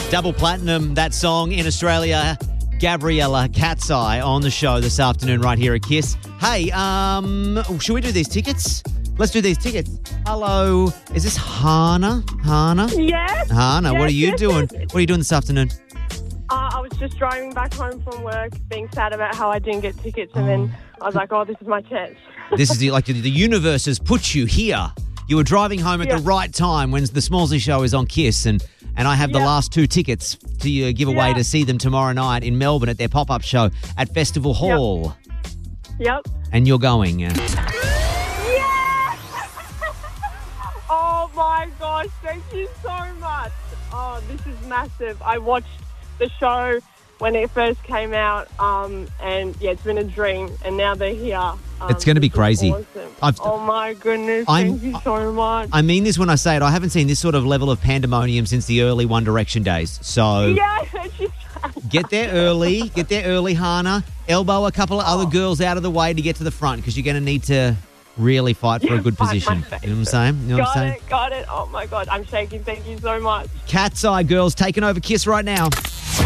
Double platinum, that song in Australia. Gabriella Cat's Eye on the show this afternoon right here at Kiss. Hey, should we do these tickets? Let's do these tickets. Hello, is this Hannah? Hannah? Yes. Hannah, yes, what are you yes, doing? yes. What are you doing this afternoon? I was just driving back home from work, being sad about how I didn't get tickets, and then I was like, "Oh, this is my chance." This is like the universe has put you here. You were driving home at the right time when the Smallsy Show is on Kiss, and I have the last 2 tickets to give away to see them tomorrow night in Melbourne at their pop-up show at Festival Hall. Yep. And you're going. Yes! Oh my gosh! Thank you so much. Oh, this is massive. I watched the show when it first came out, and it's been a dream, and now they're here. It's going to be crazy. Awesome. Oh my goodness, thank you so much. I mean this when I say it. I haven't seen this sort of level of pandemonium since the early One Direction days. So get there early, Hannah. Elbow a couple of other girls out of the way to get to the front because you're going to need to really fight for a good position. You know what I'm saying? You know what I'm saying? Got it. Oh my God, I'm shaking. Thank you so much. Cat's Eye girls taking over Kiss right now.